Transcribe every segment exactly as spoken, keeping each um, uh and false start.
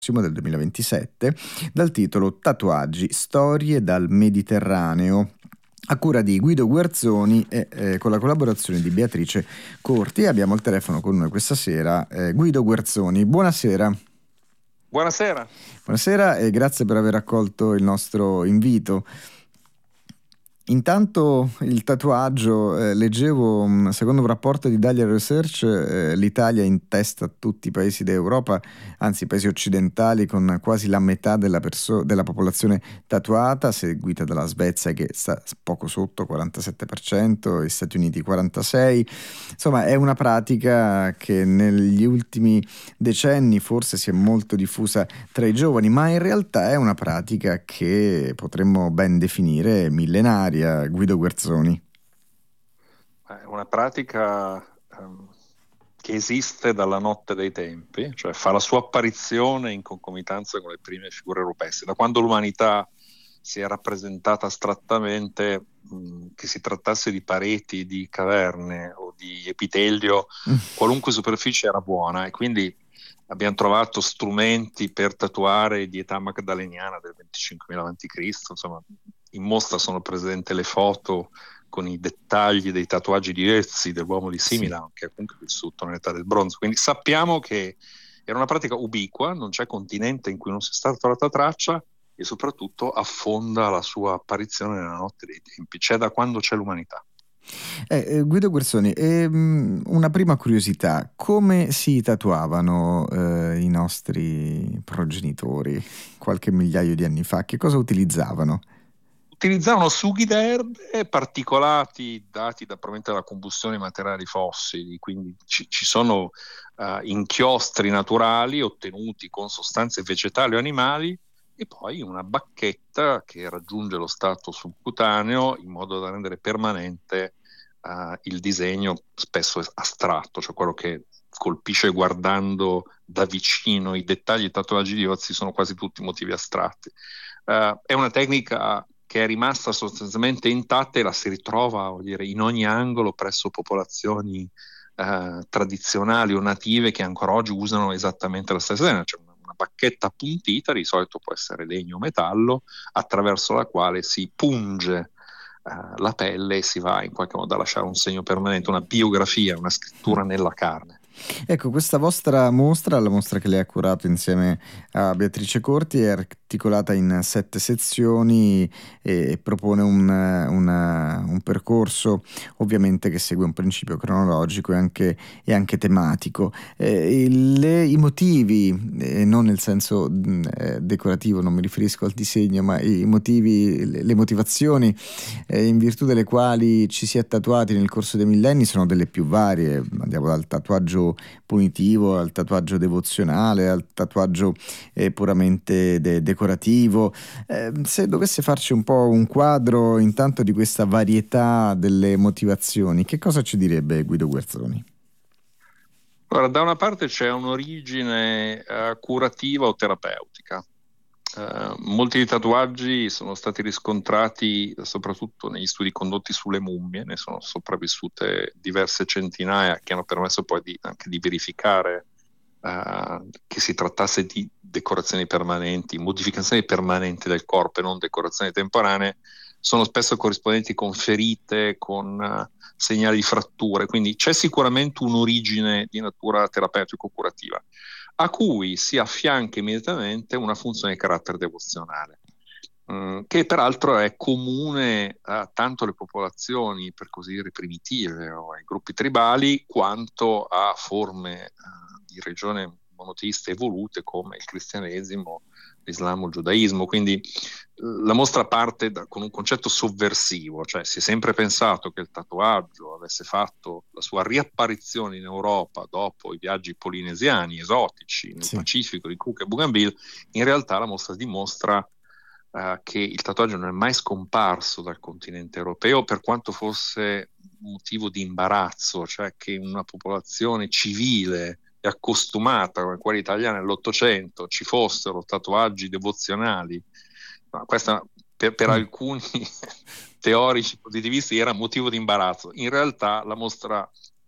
del duemilaventisette dal titolo Tatuaggi, storie dal Mediterraneo, a cura di Guido Guerzoni e eh, con la collaborazione di Beatrice Corti. Abbiamo al telefono con noi questa sera eh, Guido Guerzoni. Buonasera. Buonasera. Buonasera e grazie per aver accolto il nostro invito. Intanto il tatuaggio, eh, leggevo mh, secondo un rapporto di Dahlia Research, eh, l'Italia è in testa a tutti i paesi d'Europa, anzi i paesi occidentali, con quasi la metà della, perso- della popolazione tatuata, seguita dalla Svezia che sta poco sotto, quarantasette per cento, e Stati Uniti quarantasei per cento. Insomma, è una pratica che negli ultimi decenni forse si è molto diffusa tra i giovani, ma in realtà è una pratica che potremmo ben definire millenaria. Guido Guerzoni. È una pratica um, che esiste dalla notte dei tempi, cioè fa la sua apparizione in concomitanza con le prime figure rupestri. Da quando l'umanità si è rappresentata astrattamente, mh, che si trattasse di pareti, di caverne o di epitelio, mm. qualunque superficie era buona, e quindi abbiamo trovato strumenti per tatuare di età magdaleniana del venticinquemila avanti Cristo. Insomma, in mostra sono presenti le foto con i dettagli dei tatuaggi di Ötzi, dell'uomo di Similan, sì, che è comunque vissuto nell'età del bronzo. Quindi sappiamo che era una pratica ubiqua, non c'è continente in cui non sia stata trovata traccia, e soprattutto affonda la sua apparizione nella notte dei tempi. C'è da quando c'è l'umanità. Eh, Guido Guerzoni, ehm, una prima curiosità: come si tatuavano eh, i nostri progenitori qualche migliaio di anni fa? Che cosa utilizzavano? Utilizzavano sughi d'erbe particolati dati da, probabilmente dalla combustione di materiali fossili, quindi ci, ci sono uh, inchiostri naturali ottenuti con sostanze vegetali o animali, e poi una bacchetta che raggiunge lo stato subcutaneo in modo da rendere permanente uh, il disegno, spesso astratto, cioè quello che colpisce guardando da vicino i dettagli e tatuaggi di Ötzi sono quasi tutti motivi astratti. Uh, è una tecnica che è rimasta sostanzialmente intatta e la si ritrova, voglio dire, in ogni angolo presso popolazioni eh, tradizionali o native che ancora oggi usano esattamente la stessa tecnica, cioè una, una bacchetta appuntita, di solito può essere legno o metallo, attraverso la quale si punge eh, la pelle e si va in qualche modo a lasciare un segno permanente, una biografia, una scrittura nella carne. Ecco, questa vostra mostra, la mostra che lei ha curato insieme a Beatrice Corti, è articolata in sette sezioni e propone un, una, un percorso ovviamente che segue un principio cronologico e anche, e anche tematico. Eh, le, I motivi, eh, non nel senso eh, decorativo, non mi riferisco al disegno, ma i motivi, le, le motivazioni eh, in virtù delle quali ci si è tatuati nel corso dei millenni sono delle più varie. Andiamo dal tatuaggio punitivo al tatuaggio devozionale, al tatuaggio eh, puramente de- decorativo. Eh, se dovesse farci un po' un quadro intanto di questa varietà delle motivazioni, che cosa ci direbbe Guido Guerzoni? Allora, da una parte c'è un'origine uh, curativa o terapeutica. Uh, molti dei tatuaggi sono stati riscontrati soprattutto negli studi condotti sulle mummie, ne sono sopravvissute diverse centinaia, che hanno permesso poi di, anche di verificare uh, che si trattasse di decorazioni permanenti, modificazioni permanenti del corpo e non decorazioni temporanee. Sono spesso corrispondenti con ferite, con uh, segnali di fratture, quindi c'è sicuramente un'origine di natura terapeutico-curativa, a cui si affianca immediatamente una funzione di carattere devozionale, mh, che peraltro è comune a tanto alle popolazioni, per così dire, primitive o ai gruppi tribali, quanto a forme uh, di religione monoteiste evolute come il cristianesimo, l'Islam o il giudaismo. Quindi la mostra parte da, con un concetto sovversivo, cioè si è sempre pensato che il tatuaggio avesse fatto la sua riapparizione in Europa dopo i viaggi polinesiani esotici nel sì. Pacifico di Cook e Bougainville. In realtà la mostra dimostra uh, che il tatuaggio non è mai scomparso dal continente europeo, per quanto fosse motivo di imbarazzo, cioè che una popolazione civile e accostumata come quella italiana nell'Ottocento ci fossero tatuaggi devozionali. No, questa per, per mm. alcuni teorici positivisti era motivo di imbarazzo. In realtà la mostra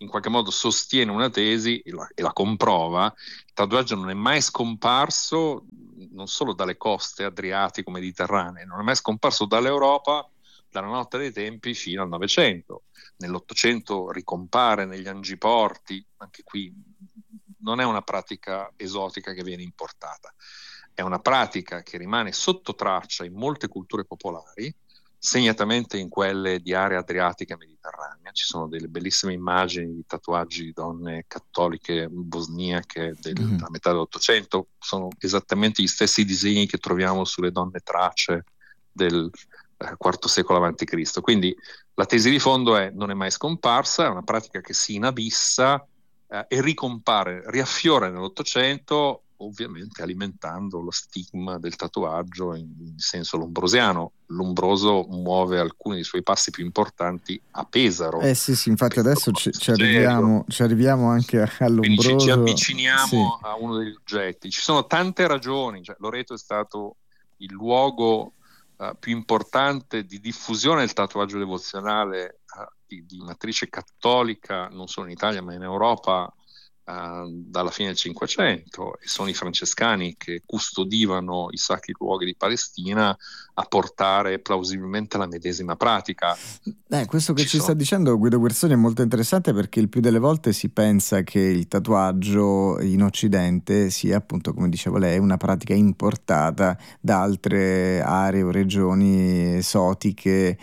in qualche modo sostiene una tesi e la, e la comprova. Il tatuaggio non è mai scomparso, non solo dalle coste adriatico-mediterranee, non è mai scomparso dall'Europa dalla notte dei tempi fino al Novecento. Nell'Ottocento ricompare negli angiporti, anche qui non è una pratica esotica che viene importata, è una pratica che rimane sotto traccia in molte culture popolari, segnatamente in quelle di area adriatica e mediterranea. Ci sono delle bellissime immagini di tatuaggi di donne cattoliche bosniache del- Mhm. della metà dell'Ottocento, sono esattamente gli stessi disegni che troviamo sulle donne trace del eh, quarto secolo avanti Cristo. Quindi la tesi di fondo è: non è mai scomparsa, è una pratica che si inabissa eh, e ricompare, riaffiora nell'Ottocento, ovviamente alimentando lo stigma del tatuaggio in, in senso lombrosiano. Lombroso muove alcuni dei suoi passi più importanti a Pesaro. Eh sì, sì, infatti Penso adesso a ci, ci Sagerio. arriviamo, ci arriviamo anche a- Quindi ci, ci all'ombroso. Sì. avviciniamo a uno degli oggetti. Ci sono tante ragioni, cioè, Loreto è stato il luogo eh, più importante di diffusione del tatuaggio devozionale eh, di, di matrice cattolica, non solo in Italia ma in Europa, eh, dalla fine del Cinquecento, e sono i francescani che custodivano i sacri luoghi di Palestina a portare plausibilmente la medesima pratica. Eh, questo che Ci ci sta sono dicendo Guido Guerzoni è molto interessante, perché il più delle volte si pensa che il tatuaggio in Occidente sia, appunto, come diceva lei, una pratica importata da altre aree o regioni esotiche,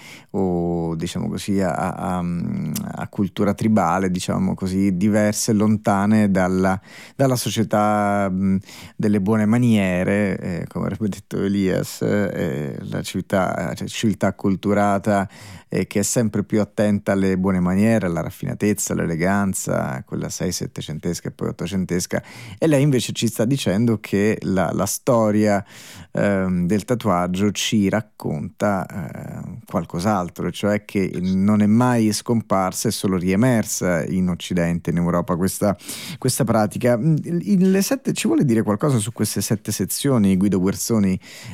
o diciamo così a, a- a cultura tribale, diciamo così, diverse, lontane dalla, dalla società mh, delle buone maniere, eh, come avrebbe detto Elias, eh, la civiltà, cioè, civiltà acculturata, e che è sempre più attenta alle buone maniere, alla raffinatezza, all'eleganza, quella sei settecentesca e poi ottocentesca. E lei invece ci sta dicendo che la, la storia ehm, del tatuaggio ci racconta eh, qualcos'altro, cioè che non è mai scomparsa, è solo riemersa in Occidente, in Europa, questa, questa pratica. In- le sette, ci vuole dire qualcosa su queste sette sezioni, Guido Guerzoni,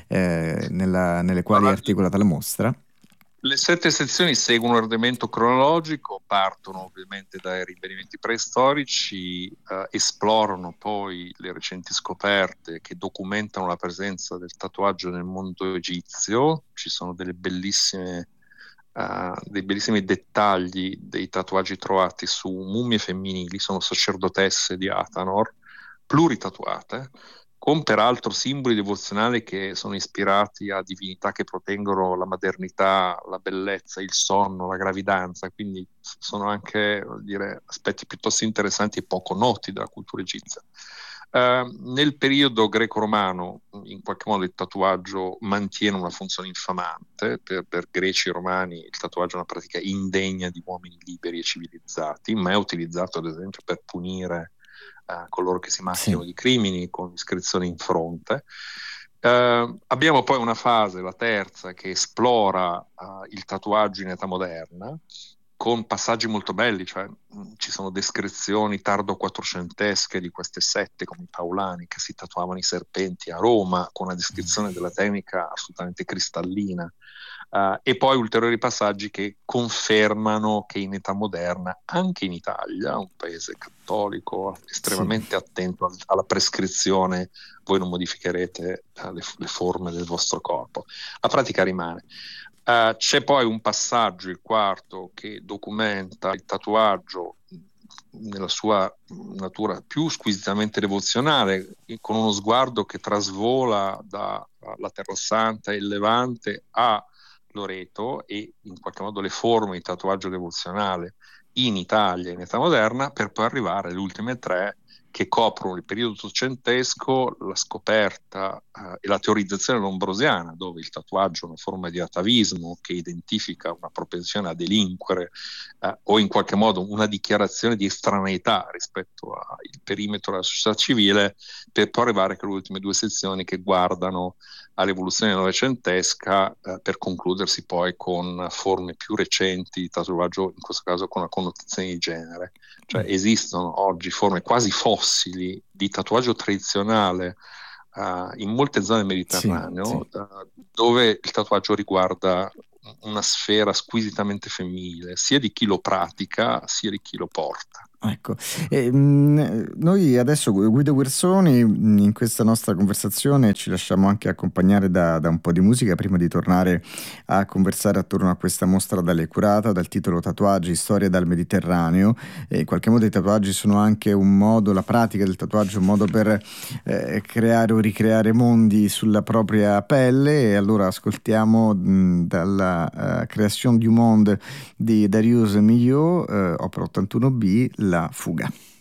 eh, nella- nelle quali è Allora, articolata la mostra? le sette sezioni seguono un ordinamento cronologico, partono ovviamente dai rinvenimenti preistorici, eh, esplorano poi le recenti scoperte che documentano la presenza del tatuaggio nel mondo egizio. Ci sono delle bellissime, eh, dei bellissimi dettagli dei tatuaggi trovati su mummie femminili, sono sacerdotesse di Atanor, pluritatuate, con peraltro simboli devozionali che sono ispirati a divinità che proteggono la maternità, la bellezza, il sonno, la gravidanza. Quindi sono anche, vuol dire, aspetti piuttosto interessanti e poco noti della cultura egizia. Uh, nel periodo greco-romano, in qualche modo il tatuaggio mantiene una funzione infamante. Per, per greci e romani il tatuaggio è una pratica indegna di uomini liberi e civilizzati, ma è utilizzato ad esempio per punire uh, coloro che si Sì. macchiano di crimini con iscrizioni in fronte. Uh, abbiamo poi una fase, la terza, che esplora uh, il tatuaggio in età moderna, con passaggi molto belli, cioè mh, ci sono descrizioni tardo-quattrocentesche di queste sette, come i Paolani, che si tatuavano i serpenti a Roma, con una descrizione della tecnica assolutamente cristallina. Uh, e poi ulteriori passaggi che confermano che in età moderna, anche in Italia, un paese cattolico Sì. estremamente attento al- alla prescrizione, voi non modificherete uh, le, le forme del vostro corpo. La pratica rimane. Uh, c'è poi un passaggio, il quarto, che documenta il tatuaggio nella sua natura più squisitamente devozionale, con uno sguardo che trasvola dalla Terra Santa e il Levante a Loreto, e in qualche modo le forme di tatuaggio devozionale in Italia in età moderna, per poi arrivare alle ultime tre che coprono il periodo ottocentesco, la scoperta eh, e la teorizzazione lombrosiana, dove il tatuaggio è una forma di atavismo che identifica una propensione a delinquere eh, o in qualche modo una dichiarazione di estraneità rispetto al perimetro della società civile, per poi arrivare alle ultime due sezioni che guardano all'evoluzione novecentesca, eh, per concludersi poi con forme più recenti di tatuaggio, in questo caso con una connotazione di genere. Cioè esistono oggi forme quasi fossili di tatuaggio tradizionale uh, in molte zone del Sì, Mediterraneo, sì. uh, dove il tatuaggio riguarda una sfera squisitamente femminile, sia di chi lo pratica sia di chi lo porta. Ecco, e, mh, noi adesso Guido Guersoni mh, in questa nostra conversazione ci lasciamo anche accompagnare da, da un po' di musica prima di tornare a conversare attorno a questa mostra dalle curata dal titolo Tatuaggi, storia dal Mediterraneo. E in qualche modo i tatuaggi sono anche un modo, la pratica del tatuaggio è un modo per eh, creare o ricreare mondi sulla propria pelle, e allora ascoltiamo mh, dalla eh, Création du Monde di Darius Milhaud, eh, opera ottantuno B, La fuga.